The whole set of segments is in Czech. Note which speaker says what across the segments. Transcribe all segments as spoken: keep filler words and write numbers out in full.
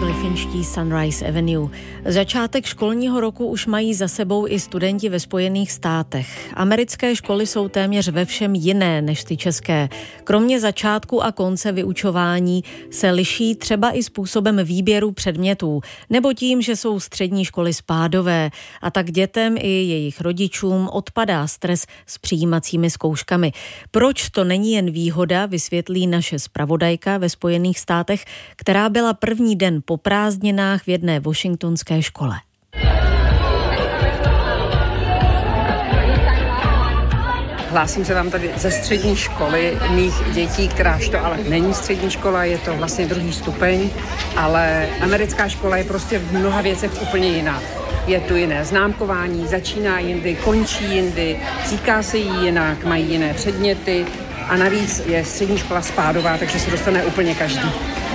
Speaker 1: byli finští Sunrise Avenue. Začátek školního roku už mají za sebou i studenti ve Spojených státech. Americké školy jsou téměř ve všem jiné než ty české. Kromě začátku a konce vyučování se liší třeba i způsobem výběru předmětů, nebo tím, že jsou střední školy spádové a tak dětem i jejich rodičům odpadá stres s přijímacími zkouškami. Proč to není jen výhoda, vysvětlí naše zpravodajka ve Spojených státech, která byla první den po prázdninách v jedné washingtonské škole.
Speaker 2: Hlásím se vám tady ze střední školy mých dětí, kteráž to ale není střední škola, je to vlastně druhý stupeň, ale americká škola je prostě v mnoha věcech úplně jiná. Je tu jiné známkování, začíná jindy, končí jindy, říká se jí jinak, mají jiné předměty a navíc je střední škola spádová, takže se dostane úplně každý.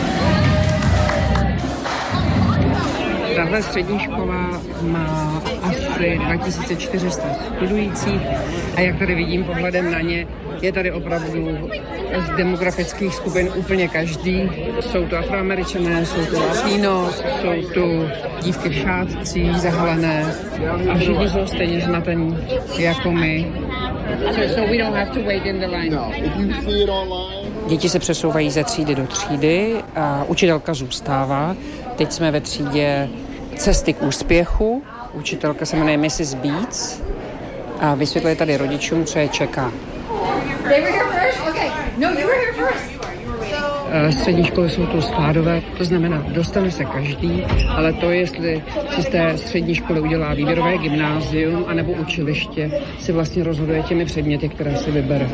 Speaker 2: Tahle střední škola má asi dva tisíce čtyři sta studujících a jak tady vidím pohledem na ně, je tady opravdu z demografických skupin úplně každý. Jsou to Afroameričané, jsou to Latinos, jsou tu dívky v šátcích zahalené a všichni jsou stejně zmatení jako my. So we don't have to wait in the line. Děti se přesouvají ze třídy do třídy a učitelka zůstává. Teď jsme ve třídě Cesty k úspěchu. Učitelka se jmenuje missus Beats a vysvětluje tady rodičům, co je čeká. Střední školy jsou tu spádové, to znamená, dostane se každý, ale to, jestli si z té střední školy udělá výběrové gymnázium anebo učiliště, si vlastně rozhoduje těmi předměty, které si vybere.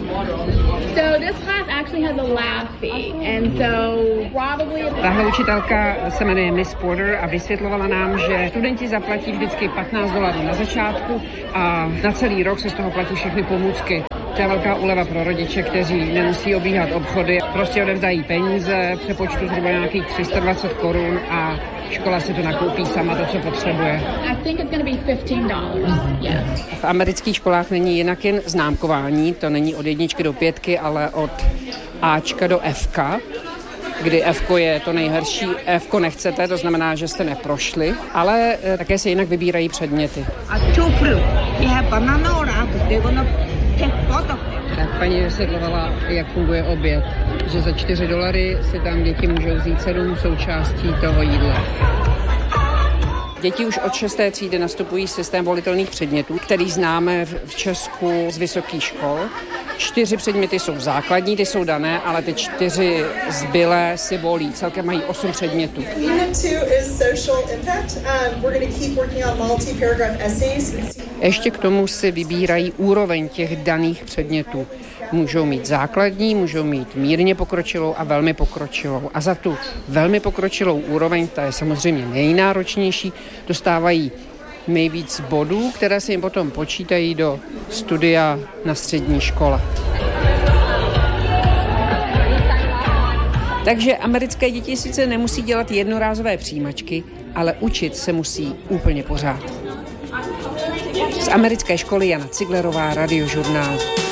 Speaker 2: Tahle učitelka se jmenuje Miss Porter a vysvětlovala nám, že studenti zaplatí vždycky patnáct dolarů na začátku a na celý rok se z toho platí všechny pomůcky. To je velká úleva pro rodiče, kteří nemusí obíhat obchody, prostě odevzdají peníze, přepočtu zhruba nějakých tři sta dvacet korun a škola si to nakoupí sama to, co potřebuje. V amerických školách není jinak jen známkování, to není od jedničky do pětky, ale od Ačka do Fka, kdy Fko je to nejhorší, Fko nechcete, to znamená, že jste neprošli, ale také se jinak vybírají předměty. Tak paní vysvětlovala, jak funguje oběd, že za čtyři dolary si tam děti můžou vzít sedm součástí toho jídla. Děti už od šesté třídy nastupují systém volitelných předmětů, který známe v Česku z vysokých škol. Čtyři předměty jsou základní, ty jsou dané, ale ty čtyři zbylé si volí. Celkem mají osm předmětů. Ještě k tomu si vybírají úroveň těch daných předmětů. Můžou mít základní, můžou mít mírně pokročilou a velmi pokročilou. A za tu velmi pokročilou úroveň, ta je samozřejmě nejnáročnější, dostávají nejvíc bodů, které se jim potom počítají do studia na střední škole. Takže americké děti sice nemusí dělat jednorázové přijímačky, ale učit se musí úplně pořád. Z americké školy Jana Ciglerová, Radiožurnál.